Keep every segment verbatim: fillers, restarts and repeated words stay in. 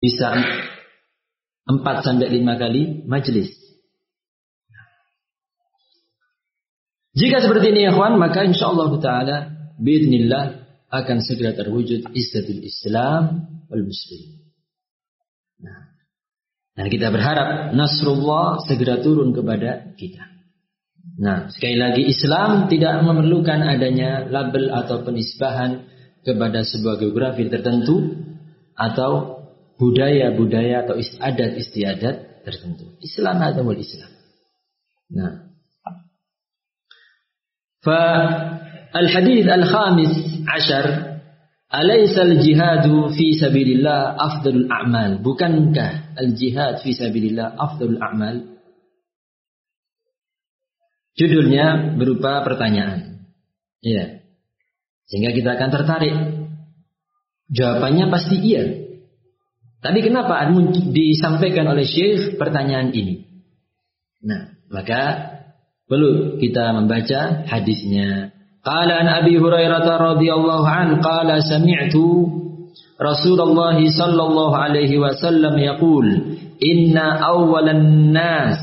bisa empat sampai lima kali majelis. Jika seperti ini ya ikhwan, maka insyaallah taala biidznillah akan segera terwujud izzatul Islam wal muslimin. Nah, dan kita berharap nasrullah segera turun kepada kita. Nah, sekali lagi Islam tidak memerlukan adanya label atau penisbahan kepada sebuah geografi tertentu atau budaya-budaya atau adat istiadat tertentu. Islam adalah Islam. Nah, فالحديث الخامس عشر أليس الجهاد في سبيل الله أفضل الأعمال. Bukankah al-jihad fi sabilillah afdalul a'mal? Judulnya berupa pertanyaan. Iya. Sehingga kita akan tertarik. Jawabannya pasti iya. Tapi kenapa disampaikan oleh Syekh pertanyaan ini? Nah, maka perlu kita membaca hadisnya. Qala an Abi Hurairah radhiyallahu an qala sami'tu Rasulullah sallallahu alaihi wasallam yaqul inna awwalan nas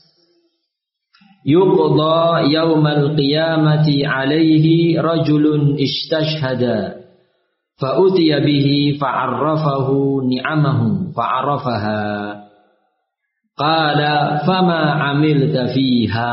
yuqda yawmal qiyamati alaihi rajulun istashhada fa utiya bihi fa'arrafahu ni'amahu fa'arafaha qala fama amilta fiha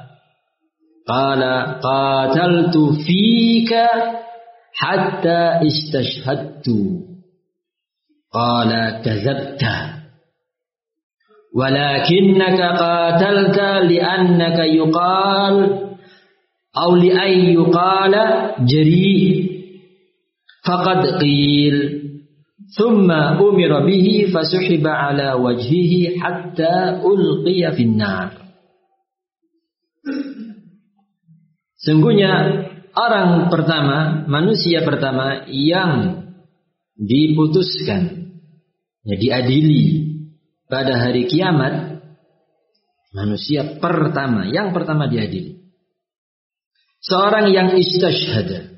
qala qataltu fika hatta istashhadtu qala kadzabta walakinnaka qatalta li'annaka yuqal aw li'ay yuqala jari faqad qil thumma umira bihi fasuhiba ala wajhihi hatta ulqiya finnar. Sungguhnya orang pertama, manusia pertama yang diputuskan, ya, diadili pada hari kiamat, manusia pertama, yang pertama diadili, seorang yang istashhada,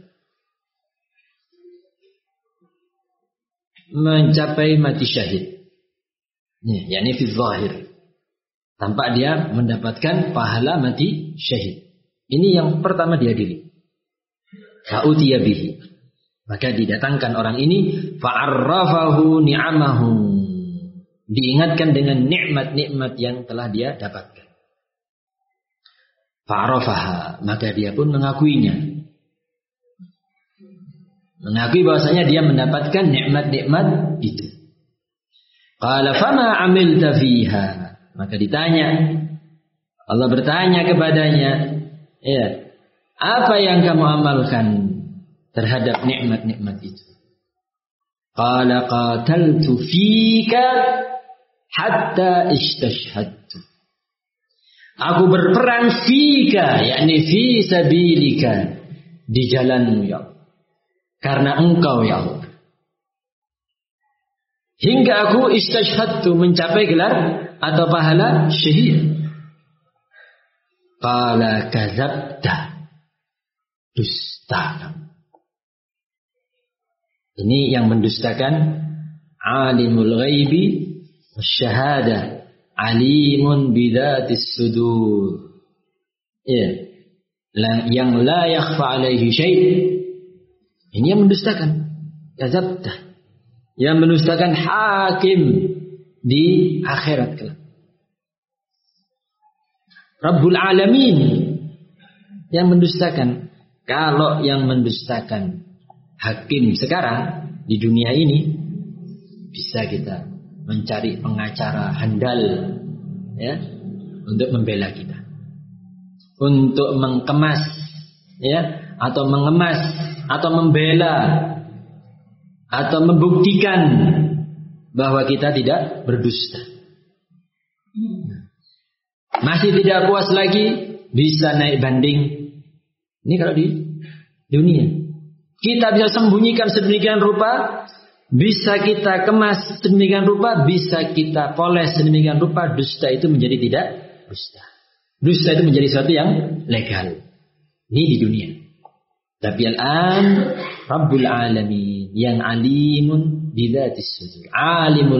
mencapai mati syahid, ya, yakni fi zahir, tanpa dia mendapatkan pahala mati syahid. Ini yang pertama diadili. Fa'utiya bihi, maka didatangkan orang ini, fa'arrafahu ni'amahu, diingatkan dengan nikmat-nikmat yang telah dia dapatkan. Fa'arafaha, maka dia pun mengakuinya, mengakui bahwasanya dia mendapatkan nikmat-nikmat itu. Qala fama amilta fiha, maka ditanya, Allah bertanya kepadanya, ya, apa yang kamu amalkan terhadap nikmat-nikmat itu? Qala qataltu fika hatta istashhadtu. Aku berperang fika, yakni fi sabilika, di jalanmu ya Allah, karena engkau ya Allah, hingga aku istashhadtu, mencapai gelar atau pahala syahid. Qala kadzabta, dusta. Ini yang mendustakan alimul ghaibi wasyahada, alimun bidzatis sudur. Ya, yang la yakhfa alaihi syai'. Ini yang mendustakan. Kadzabta, yang mendustakan hakim di akhirat kelak. Rabbul Alamin yang mendustakan. Kalau yang mendustakan hakim sekarang di dunia ini, bisa kita mencari pengacara handal, ya, untuk membela kita, untuk mengemas, ya, atau mengemas, atau membela, atau membuktikan bahwa kita tidak berdusta. Masih tidak puas lagi, bisa naik banding. Ini kalau di dunia. Kita bisa sembunyikan sedemikian rupa, bisa kita kemas sedemikian rupa, bisa kita poles sedemikian rupa, dusta itu menjadi tidak dusta. Dusta itu menjadi sesuatu yang legal. Ini di dunia. Tapi al-an Rabbul Alamin yang alimun bidzatis sudur, alimul